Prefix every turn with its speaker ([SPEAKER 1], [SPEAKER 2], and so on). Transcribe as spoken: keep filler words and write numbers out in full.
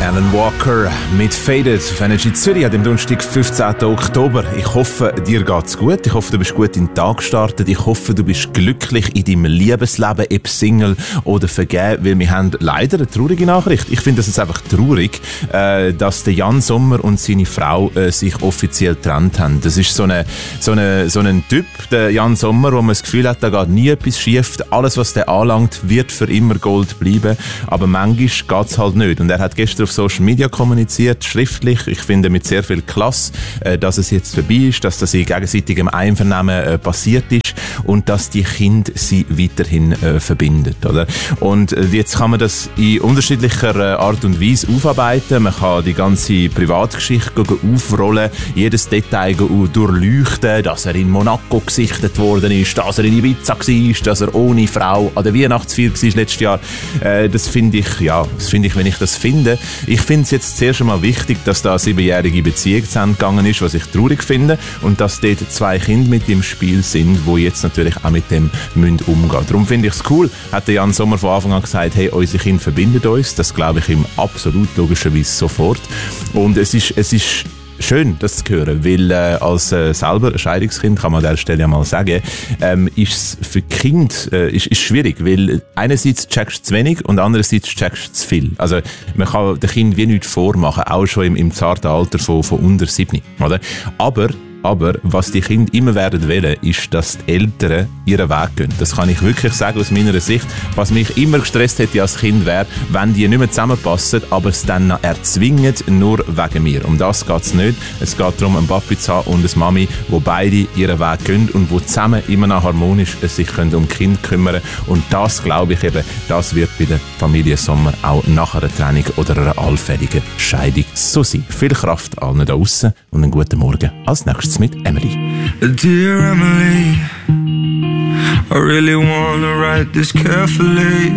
[SPEAKER 1] Alan Walker mit Faded auf Energy Zürich am Donnerstag, fünfzehnten Oktober. Ich hoffe, dir geht's gut. Ich hoffe, du bist gut in den Tag gestartet. Ich hoffe, du bist glücklich in deinem Liebesleben, ob Single oder vergeben, weil wir haben leider eine traurige Nachricht. Ich finde das jetzt einfach traurig, äh, dass der Jan Sommer und seine Frau äh, sich offiziell getrennt haben. Das ist so, eine, so, eine, so ein Typ, der Jan Sommer, wo man das Gefühl hat, da geht nie etwas schief. Alles, was der anlangt, wird für immer Gold bleiben. Aber manchmal geht's halt nicht. Und er hat gestern auf Social Media kommuniziert, schriftlich, ich finde mit sehr viel Klasse, äh, dass es jetzt vorbei ist, dass das in gegenseitigem Einvernehmen äh, passiert ist und dass die Kinder sie weiterhin äh, verbindet, oder? Und äh, jetzt kann man das in unterschiedlicher äh, Art und Weise aufarbeiten. Man kann die ganze Privatgeschichte aufrollen, jedes Detail durchleuchten, dass er in Monaco gesichtet worden ist, dass er in Ibiza war, dass er ohne Frau an der Weihnachtsfeier war letztes Jahr. Äh, das finde ich, ja, das finde ich, wenn ich das finde. Ich finde es jetzt zuerst einmal wichtig, dass da eine siebenjährige Beziehung zu Ende gegangen ist, was ich traurig finde, und dass dort zwei Kinder mit im Spiel sind, die jetzt natürlich auch mit dem umgehen müssen. Darum finde ich es cool, hat der Jan Sommer von Anfang an gesagt, hey, unsere Kinder verbinden uns. Das glaube ich ihm absolut logischerweise sofort. Und es ist, es ist schön, das zu hören, weil äh, als äh, selber ein Scheidungskind, kann man an dieser Stelle ja mal sagen, ähm, ist es für Kind äh, ist, ist schwierig, weil einerseits checkst du zu wenig und andererseits checkst du zu viel. Also man kann dem Kind wie nichts vormachen, auch schon im, im zarten Alter von, von unter sieben, oder? Aber Aber was die Kinder immer werden wollen, ist, dass die Eltern ihren Weg gehen. Das kann ich wirklich sagen aus meiner Sicht. Was mich immer gestresst hätte als Kind wäre, wenn die nicht mehr zusammenpassen, aber es dann erzwingen, nur wegen mir. Um das geht es nicht. Es geht darum, einen Papi zu haben und eine Mami, wo beide ihren Weg gehen und wo zusammen immer noch harmonisch sich können um Kind kümmern. Und das, glaube ich eben, das wird bei der Familie Sommer auch nach einer Trennung oder einer allfälligen Scheidung so sein. Viel Kraft allen da draussen und einen guten Morgen. Als nächstes mit Emily.
[SPEAKER 2] Dear Emily, I really wanna write this carefully.